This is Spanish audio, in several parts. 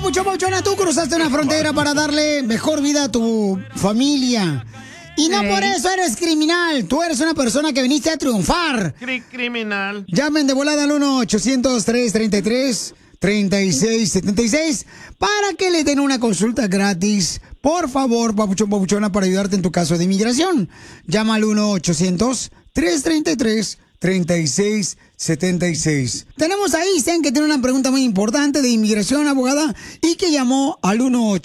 papuchón, papuchona, tú cruzaste una frontera para darle mejor vida a tu familia. Y no por eso eres criminal. Tú eres una persona que viniste a triunfar. Criminal. Llamen de volada al 1-800-333-3676 para que le den una consulta gratis. Por favor, papuchón, papuchona, para ayudarte en tu caso de inmigración. Llama al 1-800-333-3676. Tenemos a Isen, que tiene una pregunta muy importante de inmigración, abogada, y que llamó al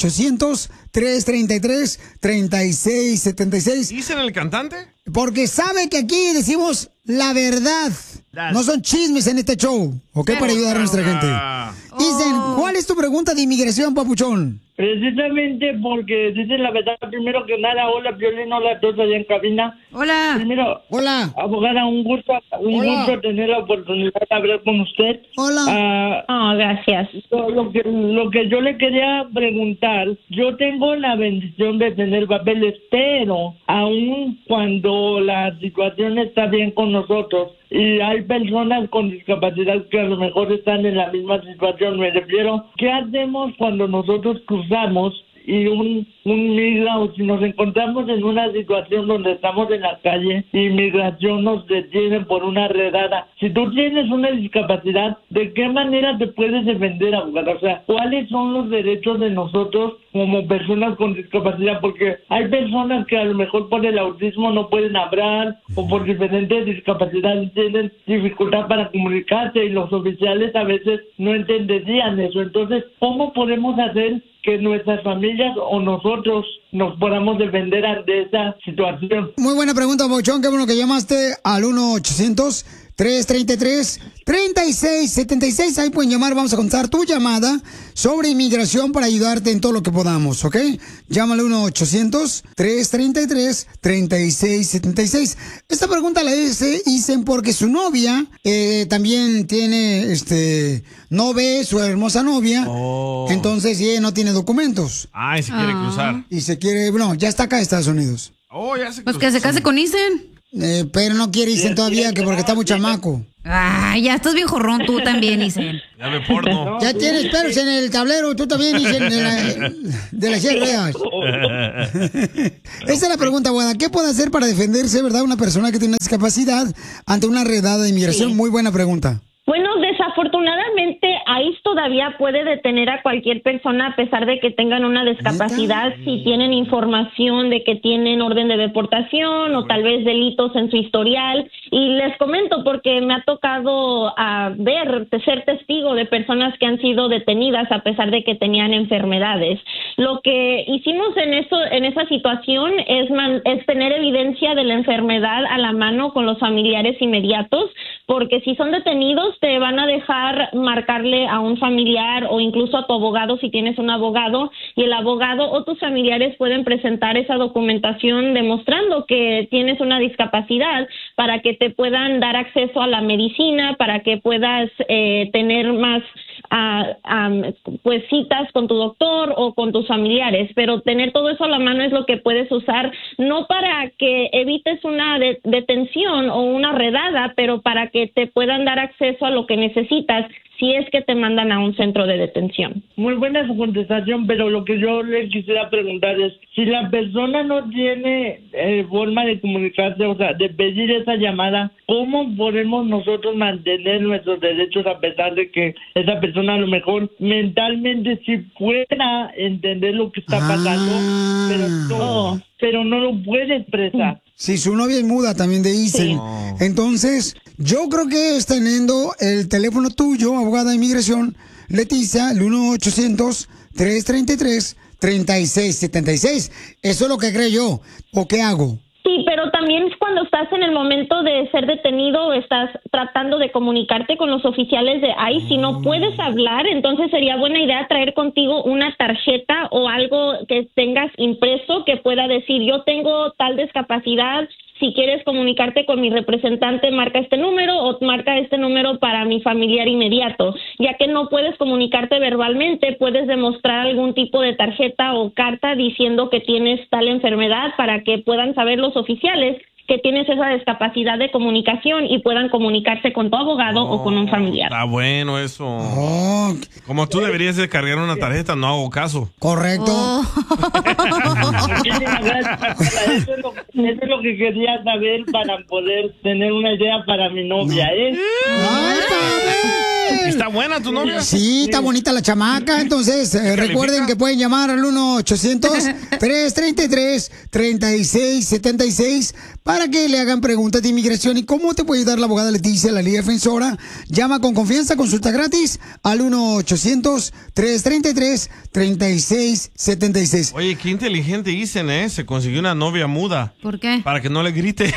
1-800-333-3676. ¿Isen el cantante? Porque sabe que aquí decimos la verdad. No son chismes en este show, ¿ok? Para ayudar a nuestra gente. Isen, ¿cuál es tu pregunta de inmigración, papuchón? Precisamente porque dicen la verdad. Primero que nada, hola, Piolín, hola a todos allá en cabina. Hola. Primero, hola. Abogada, un gusto tener la oportunidad de hablar con usted. Hola. Gracias. Lo que yo le quería preguntar, yo tengo la bendición de tener papeles, pero aun cuando la situación está bien con nosotros, y hay personas con discapacidad que a lo mejor están en la misma situación, me refiero, ¿qué hacemos cuando nosotros cruzamos y un migra, o si nos encontramos en una situación donde estamos en la calle y migración nos detienen por una redada? Si tú tienes una discapacidad, ¿de qué manera te puedes defender, abogada? O sea, ¿cuáles son los derechos de nosotros como personas con discapacidad? Porque hay personas que a lo mejor por el autismo no pueden hablar o por diferentes discapacidades tienen dificultad para comunicarse y los oficiales a veces no entenderían eso. Entonces, ¿cómo podemos hacer que nuestras familias o nosotros nos podamos defender ante esa situación? Muy buena pregunta, Bochón. Qué bueno que llamaste al 1-800-333-3676. Ahí pueden llamar. Vamos a contar tu llamada sobre inmigración para ayudarte en todo lo que podamos, ¿ok? Llámale 1-800-333-3676. Esta pregunta la hice porque su novia también tiene, no ve su hermosa novia. Entonces, ella no tiene documentos. Y se quiere cruzar. Y se quiere, ya está acá en Estados Unidos. Ya se Pues que se case con Isen. Pero no quiere Isen todavía, que porque está muy chamaco. Ya estás bien jorrón tú también, Isen. Ya ve porno. Ya tienes pelos en el tablero, tú también, Isen, de las 100 ruedas. Esa es la pregunta, buena. ¿Qué puede hacer para defenderse, verdad, una persona que tiene una discapacidad ante una redada de inmigración? Muy buena pregunta. Bueno, desafortunadamente, ICE todavía puede detener a cualquier persona a pesar de que tengan una discapacidad si tienen información de que tienen orden de deportación o tal vez delitos en su historial. Y les comento porque me ha tocado ser testigo de personas que han sido detenidas a pesar de que tenían enfermedades. Lo que hicimos en esa situación es tener evidencia de la enfermedad a la mano con los familiares inmediatos, porque si son detenidos te van a dejar marcarle a un familiar o incluso a tu abogado si tienes un abogado, y el abogado o tus familiares pueden presentar esa documentación demostrando que tienes una discapacidad para que te puedan dar acceso a la medicina, para que puedas tener más citas con tu doctor o con tus familiares. Pero tener todo eso a la mano es lo que puedes usar, no para que evites una detención o una redada, pero para que te puedan dar acceso a lo que necesitas si es que te mandan a un centro de detención. Muy buena su contestación, pero lo que yo le quisiera preguntar es, si la persona no tiene forma de comunicarse, o sea, de pedir esa llamada, ¿cómo podemos nosotros mantener nuestros derechos a pesar de que esa persona a lo mejor mentalmente sí pueda entender lo que está pasando, pero no lo puede expresar? Sí, su novia es muda también de Isen. Sí. Entonces, yo creo que teniendo el teléfono tuyo, abogada de inmigración, Leticia, el 1-800-333-3676. Eso es lo que creo yo. ¿O qué hago? Sí, pero también cuando estás en el momento de ser detenido, estás tratando de comunicarte con los oficiales de ICE. Si no puedes hablar, entonces sería buena idea traer contigo una tarjeta o algo que tengas impreso que pueda decir, yo tengo tal discapacidad. Si quieres comunicarte con mi representante, marca este número o marca este número para mi familiar inmediato. Ya que no puedes comunicarte verbalmente, puedes demostrar algún tipo de tarjeta o carta diciendo que tienes tal enfermedad para que puedan saber los oficiales que tienes esa discapacidad de comunicación y puedan comunicarse con tu abogado o con un familiar. Está bueno eso. Como tú deberías descargar una tarjeta, no hago caso. Correcto. Muchísimas gracias. Eso es lo que quería saber para poder tener una idea para mi novia, ¿eh? ¡Ay, papi! ¿Está buena tu novia? Sí, está bonita la chamaca. Entonces, recuerden que pueden llamar al 1-800-333-3676 para que le hagan preguntas de inmigración y cómo te puede ayudar la abogada Leticia, la Liga Defensora. Llama con confianza, consulta gratis al 1-800-333-3676. Oye, qué inteligente dicen, ¿eh? Se consiguió una novia muda. ¿Por qué? Para que no le grite.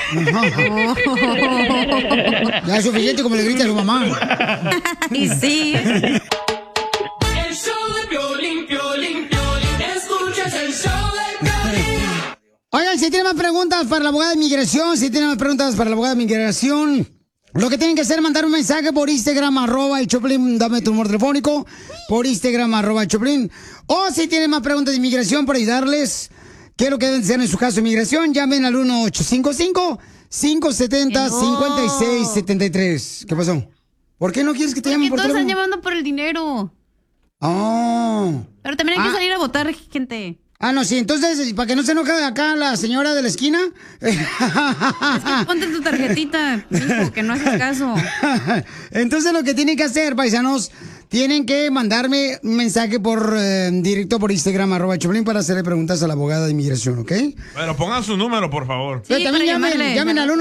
Ya es suficiente como le grita a su mamá. Y sí. El show de Piolín, Piolín, Piolín. Escuchas el show de Piolín. Oigan, si tienen más preguntas para la abogada de inmigración, lo que tienen que hacer es mandar un mensaje por Instagram, @el Choplin, dame tu número telefónico, por Instagram, @el Choplin. O si tienen más preguntas de inmigración para ayudarles, ¿qué es lo que deben hacer en su caso de inmigración? Llamen al 1-855-570-5673. ¿Qué pasó? ¿Por qué no quieres que te llamen por Porque todos teléfono? están llamando por el dinero. Oh. Pero también hay que salir a votar, gente. Ah, no, sí, entonces, para que no se enoje acá la señora de la esquina. Es que ponte tu tarjetita, hijo, que no haces caso. Entonces, lo que tienen que hacer, paisanos, tienen que mandarme un mensaje por directo por Instagram, @Choplin, para hacerle preguntas a la abogada de inmigración, ¿ok? Pero pongan su número, por favor. Pero también llamen al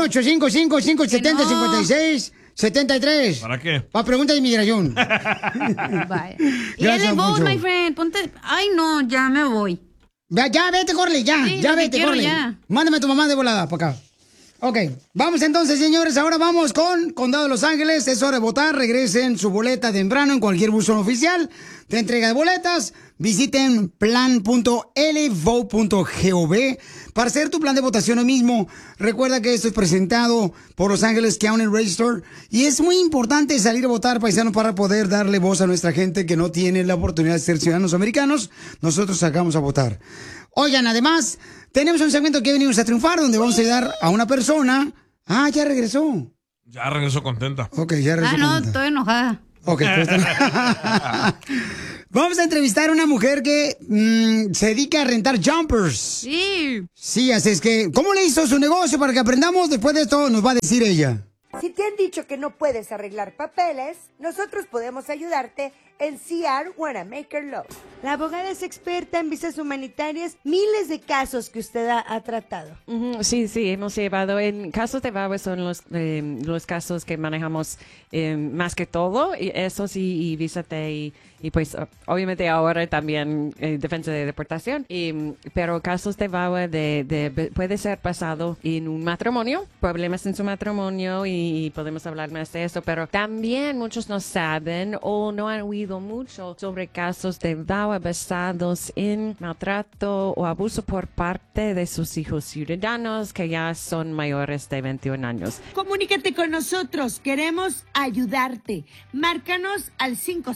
1-855-570-5673. ¿Para qué? Para preguntas de inmigración. Vaya. Y Gracias, dale voz, Poncho. my friend. Ponte. Ay, no, ya me voy. Ya vete, Corley, ya. Sí, Ya lo que vete, quiero, Corley. ya. Mándame a tu mamá de volada para acá. Ok, vamos entonces, señores. Ahora vamos con Condado de Los Ángeles. Es hora de votar. Regresen su boleta temprano en cualquier buzón oficial de entrega de boletas. Visiten plan.lvote.gov para hacer tu plan de votación hoy mismo. Recuerda que esto es presentado por Los Ángeles County Register. Y es muy importante salir a votar, paisanos, para poder darle voz a nuestra gente que no tiene la oportunidad de ser ciudadanos americanos. Nosotros sacamos a votar. Oigan, además, tenemos un segmento que venimos a triunfar, donde vamos a ayudar a una persona. Ah, ya regresó. Ya regresó contenta. Ok, ya regresó. Ah, no, contenta. estoy enojada. Ok, pues, vamos a entrevistar a una mujer que se dedica a rentar jumpers. Sí. Sí, así es que, ¿cómo le hizo su negocio para que aprendamos? Después de esto nos va a decir ella. Si te han dicho que no puedes arreglar papeles, nosotros podemos ayudarte en CR Wanamaker Law. La abogada es experta en visas humanitarias, miles de casos que usted ha tratado. Sí, hemos llevado en casos de VAWA son los casos que manejamos más que todo, y esos y visa T y pues obviamente ahora también defensa de deportación, pero casos de VAWA puede ser pasado en un matrimonio, problemas en su matrimonio y podemos hablar más de eso, pero también muchos no saben o no han oído mucho sobre casos de VAWA basados en maltrato o abuso por parte de sus hijos ciudadanos que ya son mayores de 21 años. Comunícate con nosotros, queremos ayudarte. Márcanos al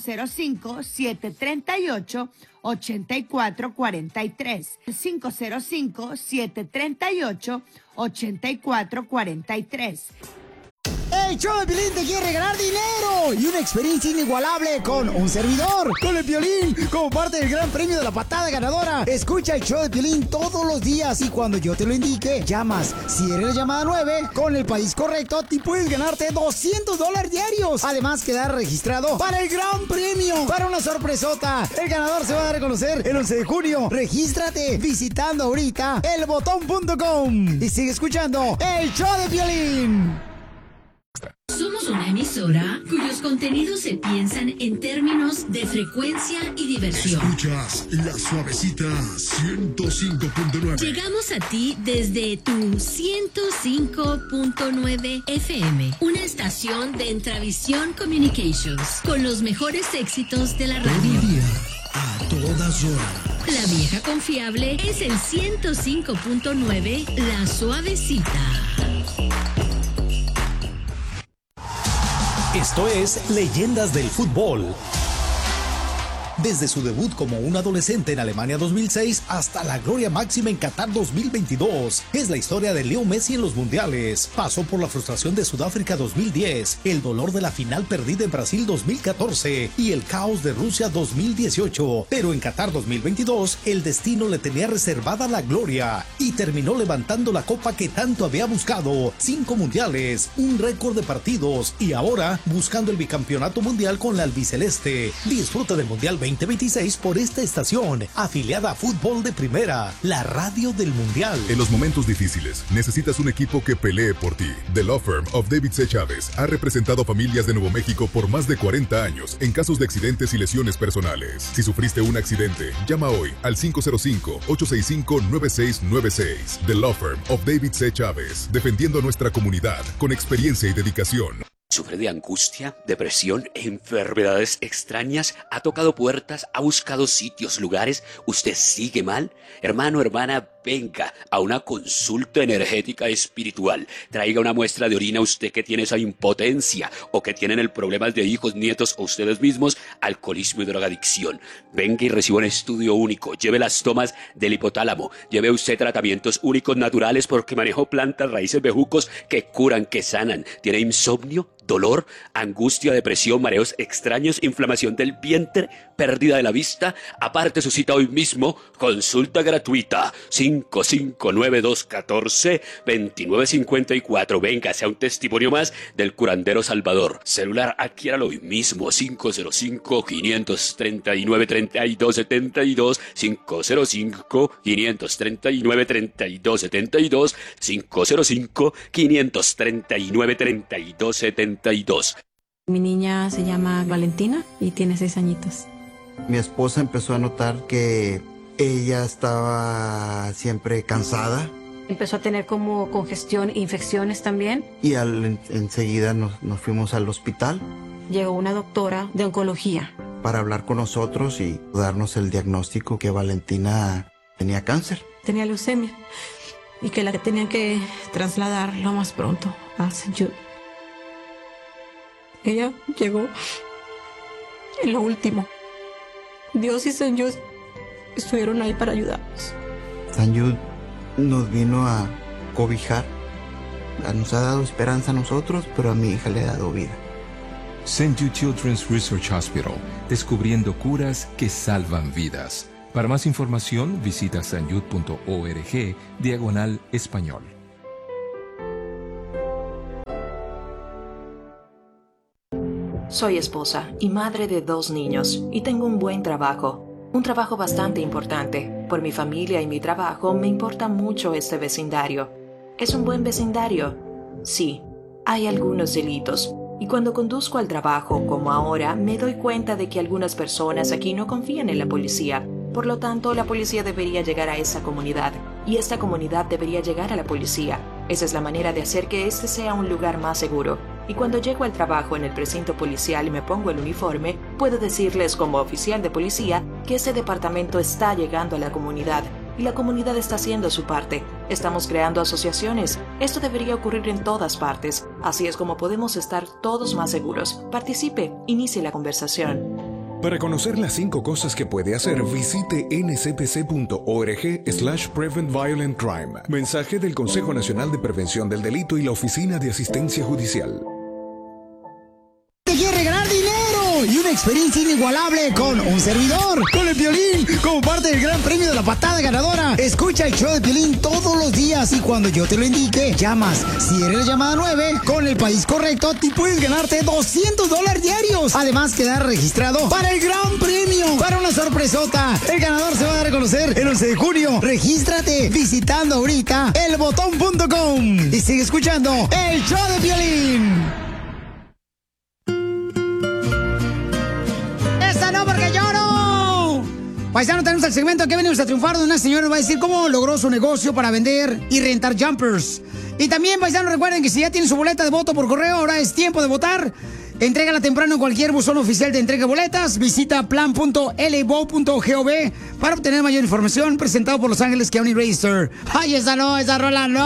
505-738-8443. 505-738-8443. El show de Piolín te quiere regalar dinero y una experiencia inigualable con un servidor, con el Piolín, como parte del gran premio de la patada ganadora. Escucha el show de Piolín todos los días y cuando yo te lo indique, llamas. Si eres la llamada 9, con el país correcto, te puedes ganarte $200 diarios. Además, quedar registrado para el gran premio, para una sorpresota. El ganador se va a dar a conocer el 11 de junio. Regístrate visitando ahorita elbotón.com y sigue escuchando el show de Piolín. Somos una emisora cuyos contenidos se piensan en términos de frecuencia y diversión. Escuchas La Suavecita 105.9. Llegamos a ti desde tu 105.9 FM, una estación de Entravisión Communications, con los mejores éxitos de la radio. Todo el día, a todas horas. La vieja confiable es el 105.9 La Suavecita. Esto es Leyendas del Fútbol. Desde su debut como un adolescente en Alemania 2006 hasta la gloria máxima en Qatar 2022. Es la historia de Leo Messi en los mundiales. Pasó por la frustración de Sudáfrica 2010, el dolor de la final perdida en Brasil 2014 y el caos de Rusia 2018. Pero en Qatar 2022, el destino le tenía reservada la gloria y terminó levantando la copa que tanto había buscado. 5 mundiales, un récord de partidos y ahora buscando el bicampeonato mundial con la albiceleste. Disfruta del Mundial 2026 por esta estación, afiliada a Fútbol de Primera, la radio del Mundial. En los momentos difíciles, necesitas un equipo que pelee por ti. The Law Firm of David C. Chávez ha representado familias de Nuevo México por más de 40 años en casos de accidentes y lesiones personales. Si sufriste un accidente, llama hoy al 505-865-9696. The Law Firm of David C. Chávez, defendiendo nuestra comunidad con experiencia y dedicación. ¿Sufre de angustia, depresión, enfermedades extrañas? ¿Ha tocado puertas? ¿Ha buscado sitios, lugares? ¿Usted sigue mal? Hermano, hermana, venga a una consulta energética espiritual. Traiga una muestra de orina usted que tiene esa impotencia o que tienen el problema de hijos, nietos o ustedes mismos, alcoholismo y drogadicción. Venga y reciba un estudio único. Lleve las tomas del hipotálamo. Lleve usted tratamientos únicos naturales porque manejo plantas, raíces, bejucos que curan, que sanan. ¿Tiene insomnio? Dolor, angustia, depresión, mareos extraños, inflamación del vientre, pérdida de la vista. Aparte su cita hoy mismo, consulta gratuita 559-214-2954. Venga, sea un testimonio más del curandero Salvador. Celular, adquiéralo hoy mismo, 505-539-3272, 505-539-3272, 505-539-3272. Mi niña se llama Valentina y tiene 6 añitos. Mi esposa empezó a notar que ella estaba siempre cansada. Empezó a tener como congestión e infecciones también. Y enseguida nos fuimos al hospital. Llegó una doctora de oncología para hablar con nosotros y darnos el diagnóstico que Valentina tenía cáncer. Tenía leucemia y que la tenían que trasladar lo más pronto a St. Jude. Ella llegó en lo último. Dios y St. Jude estuvieron ahí para ayudarnos. St. Jude nos vino a cobijar. Nos ha dado esperanza a nosotros, pero a mi hija le ha dado vida. St. Jude Children's Research Hospital, descubriendo curas que salvan vidas. Para más información, visita stjude.org/español. Soy esposa y madre de 2 niños y tengo un buen trabajo. Un trabajo bastante importante. Por mi familia y mi trabajo me importa mucho este vecindario. ¿Es un buen vecindario? Sí, hay algunos delitos. Y cuando conduzco al trabajo, como ahora, me doy cuenta de que algunas personas aquí no confían en la policía. Por lo tanto, la policía debería llegar a esa comunidad. Y esta comunidad debería llegar a la policía. Esa es la manera de hacer que este sea un lugar más seguro. Y cuando llego al trabajo en el precinto policial y me pongo el uniforme, puedo decirles como oficial de policía que este departamento está llegando a la comunidad. Y la comunidad está haciendo su parte. Estamos creando asociaciones. Esto debería ocurrir en todas partes. Así es como podemos estar todos más seguros. Participe, inicie la conversación. Para conocer las 5 cosas que puede hacer, visite ncpc.org/Prevent Violent Crime. Mensaje del Consejo Nacional de Prevención del Delito y la Oficina de Asistencia Judicial. ¿Te quiere regalar dinero y una experiencia inigualable con un servidor, con el Piolín, como parte del gran premio de la patada ganadora? Escucha el show de Piolín todos los días y cuando yo te lo indique, llamas. Si eres la llamada 9, con el país correcto, te puedes ganarte $200 diarios. Además, quedar registrado para el gran premio, para una sorpresota. El ganador se va a dar a conocer el 11 de junio. Regístrate visitando ahorita elbotón.com y sigue escuchando el show de Piolín. Paisano, tenemos el segmento que venimos a triunfar, donde una señora nos va a decir cómo logró su negocio para vender y rentar jumpers. Y también, paisano, recuerden que si ya tienen su boleta de voto por correo, ahora es tiempo de votar. Entrégala temprano en cualquier buzón oficial de entrega de boletas. Visita plan.lavote.gov para obtener mayor información. Presentado por Los Ángeles County Register. ¡Ay, esa no, esa rola no!